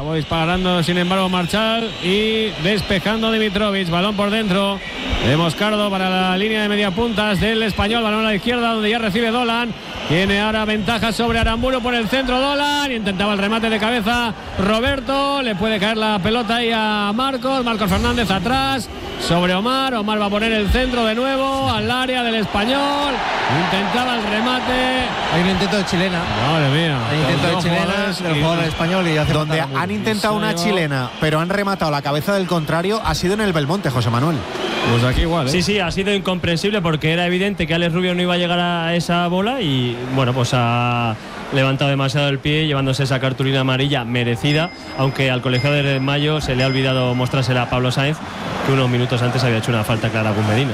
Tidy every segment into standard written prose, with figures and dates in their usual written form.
luego disparando sin embargo Marchal y despejando Dimitrovic, balón por dentro de Moscardo para la línea de media puntas del Español, balón a la izquierda donde ya recibe Dolan, tiene ahora ventaja sobre Aramburu por el centro Dolan, intentaba el remate de cabeza Roberto, le puede caer la pelota ahí a Marcos Fernández atrás sobre Omar va a poner el centro de nuevo al área del Español, intentaba el remate, hay un intento de chilena, madre mía, hay un intento de chilena del jugador español y hace donde han intentado una chilena pero han rematado la cabeza del contrario, ha sido en el Belmonte, José Manuel. Pues aquí igual, ¿eh? Sí, ha sido incomprensible porque era evidente que Alex Rubio no iba a llegar a esa bola y bueno, pues ha levantado demasiado el pie llevándose esa cartulina amarilla merecida, aunque al colegiado de Mayo se le ha olvidado mostrársela a Pablo Sainz, que unos minutos antes había hecho una falta clara con Medina.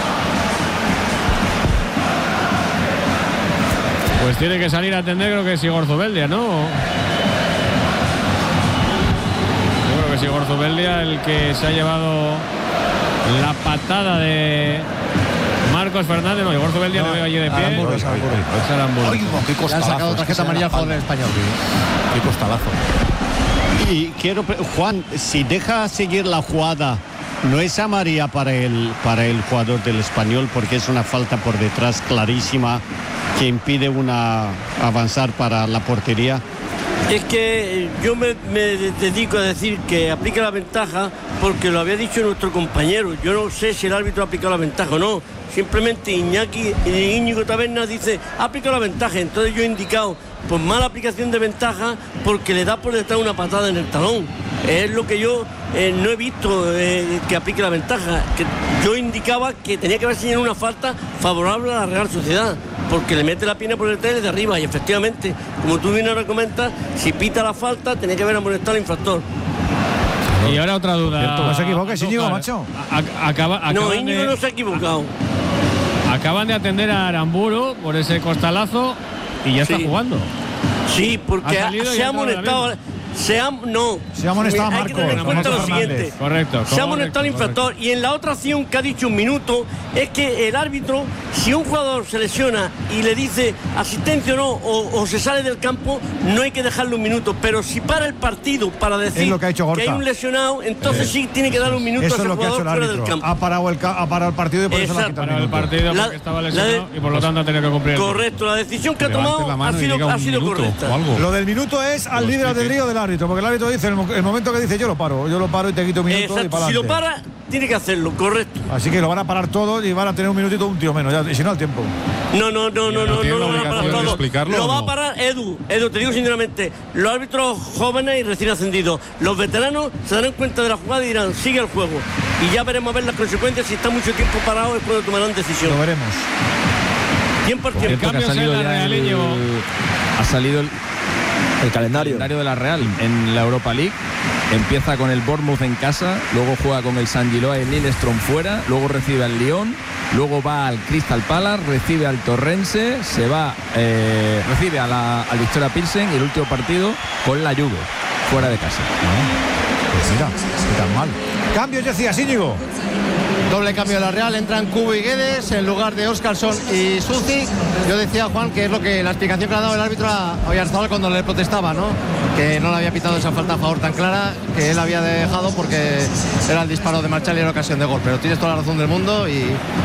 Pues tiene que salir a atender, creo que es Igor Zubeldia, ¿no? Yo creo que es Igor Zubeldia el que se ha llevado la patada de Marcos Fernández. No, Igor Zubeldia le veo allí de pie. Aramburu. Qué costalazo. Han sacado tarjeta amarilla al jugador del Español. Qué costalazo. Y quiero, Juan, si deja seguir la jugada, no es amarilla para el jugador del Español, porque es una falta por detrás clarísima que impide avanzar para la portería. Es que yo me dedico a decir que aplica la ventaja porque lo había dicho nuestro compañero. Yo no sé si el árbitro ha aplicado la ventaja o no. Simplemente Íñigo Tabernas dice, ha aplicado la ventaja. Entonces yo he indicado, pues mala aplicación de ventaja porque le da por detrás una patada en el talón. Es lo que yo no he visto que aplique la ventaja. Que yo indicaba que tenía que haber señalado una falta favorable a la Real Sociedad, porque le mete la pierna por detrás desde arriba y efectivamente, como tú bien ahora comentas, si pita la falta tenía que haber amonestado al infractor. Y ahora otra duda. No se equivoque, Íñigo, macho. No, Íñigo no se ha equivocado. Acaban de atender a Aramburu por ese costalazo y ya está jugando. Sí, porque se ha amonestado. Se ha amonestado a Marcos. Hay que tener en cuenta lo siguiente. Correcto. Se ha amonestado al infractor. Y en la otra acción que ha dicho un minuto, es que el árbitro, si un jugador se lesiona y le dice asistencia o no, o se sale del campo, no hay que dejarle un minuto. Pero si para el partido para decir que hay un lesionado, entonces sí tiene que darle un minuto a ese jugador fuera del campo. Ha parado el partido y por eso le ha quitado el partido porque estaba lesionado y por lo tanto ha tenido que cumplir. Correcto, la decisión que ha tomado ha sido correcta. Lo del minuto es al libre albedrío del árbitro, porque el árbitro dice, el momento que dice yo lo paro y te quito un minuto. Exacto, y para si lo para, tiene que hacerlo, correcto. Así que lo van a parar todos y van a tener un minutito, un tiro menos, y si no al tiempo. No lo van a parar todo. Lo va a parar Edu, te digo sinceramente, los árbitros jóvenes y recién ascendidos, los veteranos se darán cuenta de la jugada y dirán, sigue el juego. Y ya veremos a ver las consecuencias, si está mucho tiempo parado es cuando tomarán decisión. Lo veremos. Tiempo al tiempo. Ha salido el calendario de la Real en la Europa League. Empieza con el Bournemouth en casa, luego juega con el San Giloa y el Lillestrøm fuera, luego recibe al Lyon, luego va al Crystal Palace, recibe al Torrense, recibe al Victoria Pilsen y el último partido con la Juve, fuera de casa. Pues mira, no tan mal. Cambios decías, Íñigo. Doble cambio de la Real, entran Cubo y Guedes en lugar de Óscarsson y Suci. Yo decía, Juan, que es la explicación que le ha dado el árbitro a Oyarzabal cuando le protestaba, ¿no? Que no le había pitado esa falta a favor tan clara, que él había dejado porque era el disparo de Marchal y era ocasión de gol. Pero tienes toda la razón del mundo y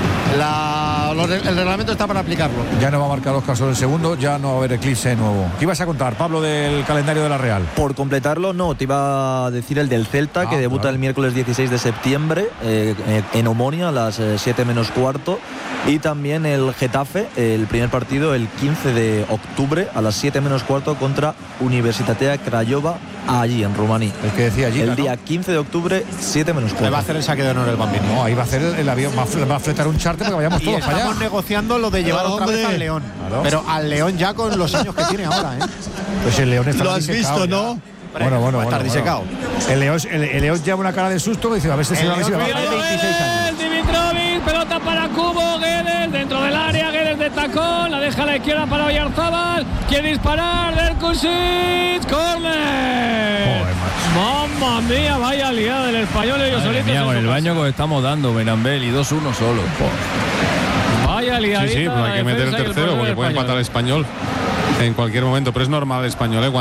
el reglamento está para aplicarlo. Ya no va a marcar Óscarsson el segundo, ya no va a haber eclipse nuevo. ¿Qué ibas a contar, Pablo, del calendario de la Real? Por completarlo, no, te iba a decir el del Celta, que debuta el miércoles 16 de septiembre en Omonia a las 7 menos cuarto, y también el Getafe, el primer partido el 15 de octubre a las 7 menos cuarto contra Universitatea Craiova, allí en Rumanía. El que decía allí, el día 15 de octubre, 7 menos cuarto. Le va a hacer el saque de honor el Bambino. No, ahí va a hacer el avión, va a fletar un charter para que vayamos todos para allá. Estamos negociando lo de llevar otra vez al León. Claro. Pero al León ya con los años que tiene ahora, Pues el León está lo has visto, ¿no? Bueno, estar disecado. El León lleva una cara de susto que dice, a ver si se va a 26 años. Dimitrovic, pelota para Cubo, Guedes dentro del área, Guedes de tacón, la deja a la izquierda para Oyarzabal, quiere disparar del Kusic, córner. Mamma mía, vaya liada del Español, ellos solitos. Con el baño que estamos dando, Benambel, y 2-1 solo. Vaya liadita. Sí, pero hay que meter el tercero porque puede empatar el Español en cualquier momento, pero es normal el Español,